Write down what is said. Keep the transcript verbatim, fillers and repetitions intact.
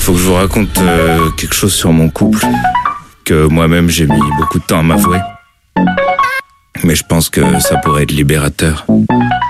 faut que je vous raconte euh, quelque chose sur mon couple que moi-même j'ai mis beaucoup de temps à m'avouer. Mais je pense que ça pourrait être libérateur.